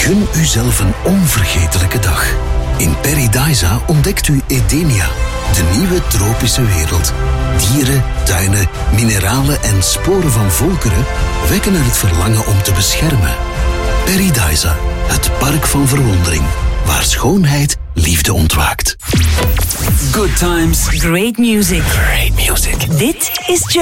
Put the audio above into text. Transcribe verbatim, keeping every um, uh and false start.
Gun uzelf een onvergetelijke dag. In Paradisa ontdekt u Edenia, de nieuwe tropische wereld. Dieren, tuinen, mineralen en sporen van volkeren wekken er het verlangen om te beschermen. Paradisa, het park van verwondering, waar schoonheid liefde ontwaakt. Good times. Great music. Great music. Dit is